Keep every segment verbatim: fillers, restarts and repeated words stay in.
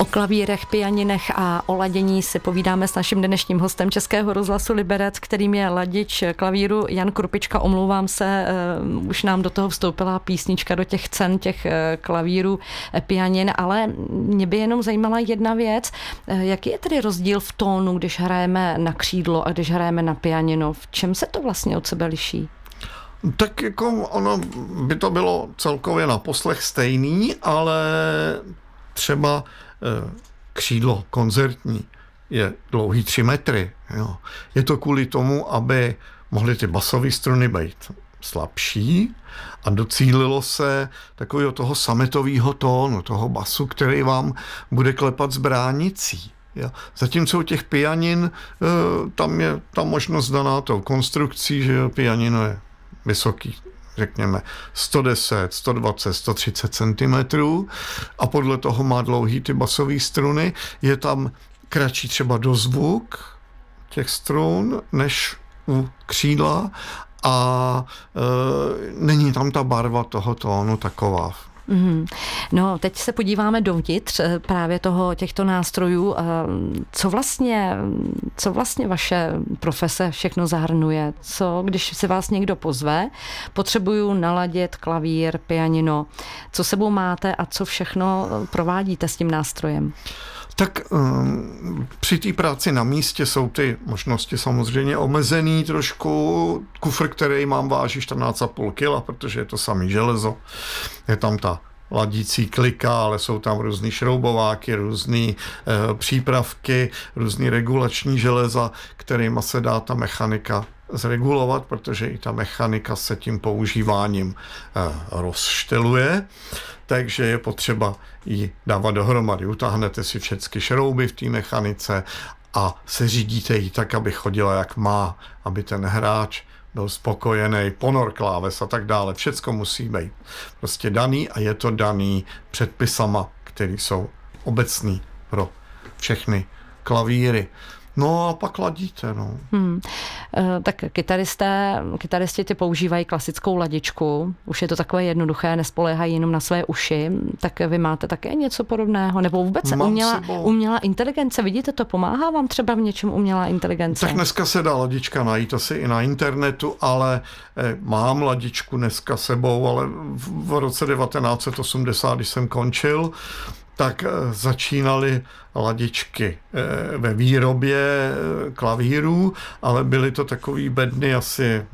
O klavírech, pianinech a o ladění si povídáme s naším dnešním hostem Českého rozhlasu Liberec, kterým je ladič klavíru Jan Krupička. Omlouvám se, uh, už nám do toho vstoupila písnička, do těch cen těch uh, klavírů, uh, pianin, ale mě by jenom zajímala jedna věc. Uh, jaký je tedy rozdíl v tónu, když hrajeme na křídlo a když hrajeme na pianino? V čem se to vlastně od sebe liší? Tak jako ono by to bylo celkově na poslech stejný, ale třeba křídlo koncertní je dlouhý tři metry. Jo. Je to kvůli tomu, aby mohly ty basové struny být slabší a docílilo se takového toho sametového tónu, toho basu, který vám bude klepat s bránicí. Jo. Zatímco u těch pianin, tam je ta možnost daná tou konstrukcí, že pianino je vysoký, řekněme sto deset, sto dvacet, sto třicet centimetrů a podle toho má dlouhý ty basové struny. Je tam kratší třeba dozvuk těch strun než u křídla a e, není tam ta barva toho tónu taková. Mm. No, teď se podíváme dovnitř právě toho, těchto nástrojů. Co vlastně, co vlastně vaše profese všechno zahrnuje? Co, když se vás někdo pozve, potřebuju naladit klavír, pianino, co sebou máte a co všechno provádíte s tím nástrojem? Tak um, při té práci na místě jsou ty možnosti samozřejmě omezený trošku. Kufr, který mám, váží čtrnáct celá pět kila, protože je to samý železo. Je tam ta ladící klika, ale jsou tam různý šroubováky, různý e, přípravky, různý regulační železa, kterýma se dá ta mechanika zregulovat, protože i ta mechanika se tím používáním e, rozšteluje. Takže je potřeba ji dávat dohromady. Utáhnete si všechny šrouby v té mechanice a seřídíte ji tak, aby chodila jak má, aby ten hráč byl spokojený, ponor kláves a tak dále. Všecko musí být prostě daný a je to daný předpisama, které jsou obecný pro všechny klavíry. No a pak ladíte, no. Hmm. E, tak kytaristé, kytaristi ty používají klasickou ladičku. Už je to takové jednoduché, nespoléhají jenom na své uši. Tak vy máte také něco podobného? Nebo vůbec umělá, umělá inteligence? Vidíte to? Pomáhá vám třeba v něčem umělá inteligence? Tak dneska se dá ladička najít asi i na internetu, ale eh, mám ladičku dneska sebou, ale v, v roce devatenáct set osmdesát, když jsem končil, tak začínaly ladičky ve výrobě klavírů, ale byly to takový bedny asi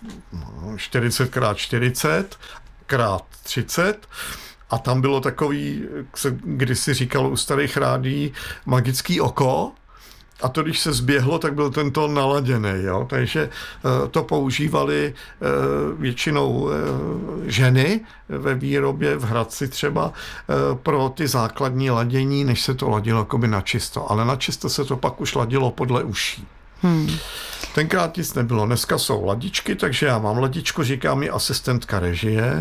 čtyřicet krát čtyřicet krát třicet a tam bylo takový, když si říkalo u starých rádií, magický oko. A to, když se zběhlo, tak byl ten tón naladěný. Jo? Takže uh, to používali uh, většinou uh, ženy ve výrobě, v Hradci třeba, uh, pro ty základní ladění, než se to ladilo jakoby na čisto. Ale na čisto se to pak už ladilo podle uší. Hmm. Tenkrát nic nebylo. Dneska jsou ladičky, takže já mám ladičku, říká mi asistentka režie.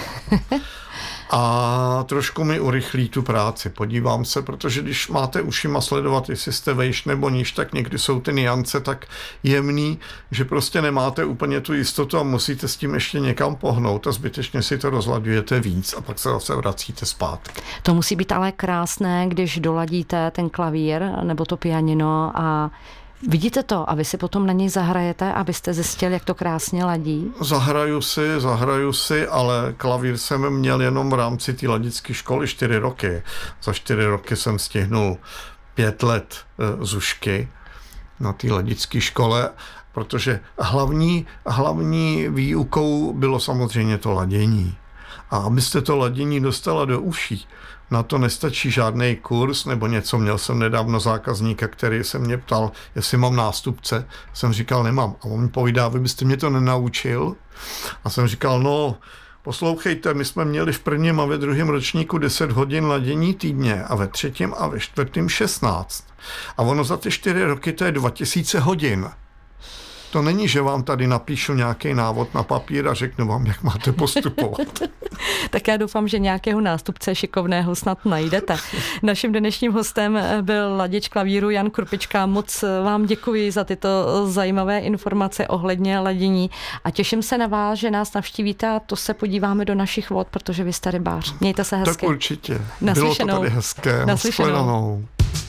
A trošku mi urychlí tu práci. Podívám se, protože když máte ušima sledovat, jestli jste vejš nebo níž, tak někdy jsou ty nuance tak jemný, že prostě nemáte úplně tu jistotu a musíte s tím ještě někam pohnout a zbytečně si to rozladujete víc a pak se zase vracíte zpátky. To musí být ale krásné, když doladíte ten klavír nebo to pianino a vidíte to a vy si potom na něj zahrajete, abyste zjistili, jak to krásně ladí? Zahraju si, zahraju si, ale klavír jsem měl jenom v rámci té ladické školy čtyři roky. Za čtyři roky jsem stihnul pět let e, zušky na té ladické škole, protože hlavní, hlavní výukou bylo samozřejmě to ladění. A abyste to ladění dostala do uší, na to nestačí žádný kurz nebo něco. Měl jsem nedávno zákazníka, který se mě ptal, jestli mám nástupce. Jsem říkal, nemám. A on mi povídá, vy byste mě to nenaučil? A jsem říkal, no, poslouchejte, my jsme měli v prvním a ve druhém ročníku deset hodin ladění týdně a ve třetím a ve čtvrtém šestnáct. A ono za ty čtyři roky to je dva tisíce hodin. To není, že vám tady napíšu nějaký návod na papír a řeknu vám, jak máte postupovat. Tak já doufám, že nějakého nástupce šikovného snad najdete. Naším dnešním hostem byl laděč klavíru Jan Krpička. Moc vám děkuji za tyto zajímavé informace ohledně ladění a těším se na vás, že nás navštívíte a to se podíváme do našich vod, protože vy jste rybář. Mějte se hezky. Tak určitě. Naslyšenou. Bylo to tady hezké. Naslyšenou.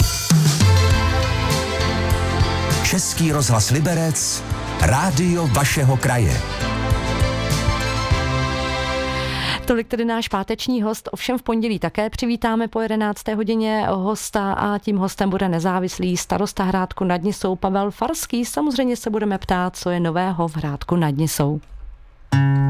Český rozhlas Liberec, rádio vašeho kraje. Tolik tedy náš páteční host, ovšem v pondělí také přivítáme po jedenácté hodině hosta a tím hostem bude nezávislý starosta Hrádku nad Nisou Pavel Farský. Samozřejmě se budeme ptát, co je nového v Hrádku nad Nisou.